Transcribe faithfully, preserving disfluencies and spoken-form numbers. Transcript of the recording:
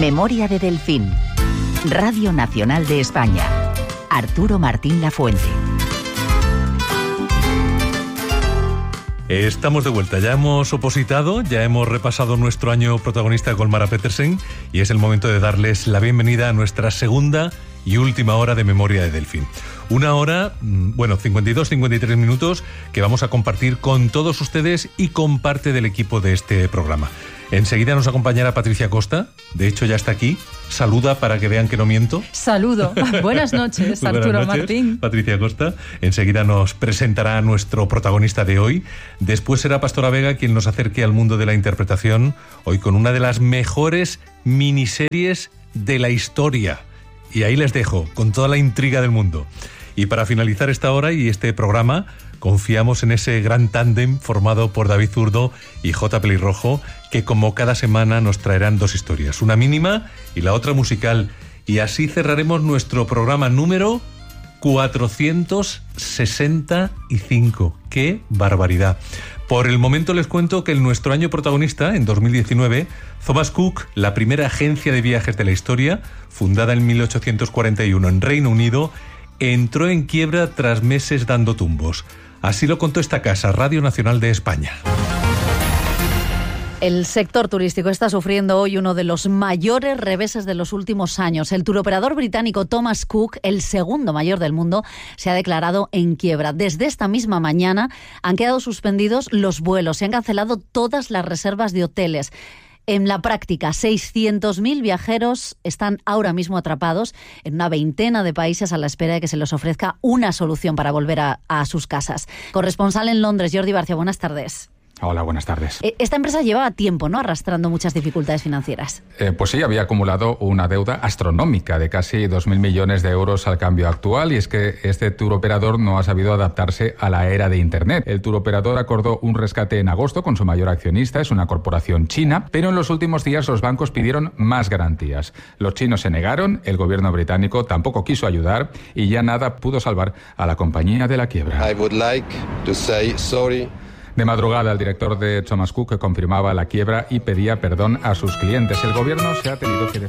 Memoria de Delfín. Radio Nacional de España. Arturo Martín Lafuente. Estamos de vuelta, ya hemos opositado, ya hemos repasado nuestro año protagonista con Mara Petersen y es el momento de darles la bienvenida a nuestra segunda y última hora de Memoria de Delfín. Una hora, bueno, cincuenta y dos, cincuenta y tres minutos que vamos a compartir con todos ustedes y con parte del equipo de este programa. Enseguida nos acompañará Patricia Costa, de hecho ya está aquí. Saluda para que vean que no miento. Saludo. Buenas noches, Arturo Buenas noches, Martín. Patricia Costa. Enseguida nos presentará a nuestro protagonista de hoy. Después será Pastora Vega quien nos acerque al mundo de la interpretación, hoy con una de las mejores miniseries de la historia. Y ahí les dejo, con toda la intriga del mundo. Y para finalizar esta hora y este programa, confiamos en ese gran tándem formado por David Zurdo y J. Pelirrojo, que como cada semana nos traerán dos historias, una mínima y la otra musical. Y así cerraremos nuestro programa número cuatrocientos sesenta y cinco. ¡Qué barbaridad! Por el momento les cuento que en nuestro año protagonista, en dos mil diecinueve, Thomas Cook, la primera agencia de viajes de la historia, fundada en mil ochocientos cuarenta y uno en Reino Unido, entró en quiebra tras meses dando tumbos. Así lo contó esta casa, Radio Nacional de España. El sector turístico está sufriendo hoy uno de los mayores reveses de los últimos años. El turoperador británico Thomas Cook, el segundo mayor del mundo, se ha declarado en quiebra. Desde esta misma mañana han quedado suspendidos los vuelos, se han cancelado todas las reservas de hoteles. En la práctica, seiscientos mil viajeros están ahora mismo atrapados en una veintena de países a la espera de que se les ofrezca una solución para volver a, a sus casas. Corresponsal en Londres, Jordi Barcia, buenas tardes. Hola, buenas tardes. Esta empresa llevaba tiempo, ¿no?, arrastrando muchas dificultades financieras. Eh, pues sí, había acumulado una deuda astronómica de casi dos mil millones de euros al cambio actual, y es que este turoperador no ha sabido adaptarse a la era de Internet. El turoperador acordó un rescate en agosto con su mayor accionista, es una corporación china, pero en los últimos días los bancos pidieron más garantías. Los chinos se negaron, el gobierno británico tampoco quiso ayudar y ya nada pudo salvar a la compañía de la quiebra. I would like to say sorry. De madrugada, el director de Thomas Cook confirmaba la quiebra y pedía perdón a sus clientes. El gobierno se ha tenido que defender.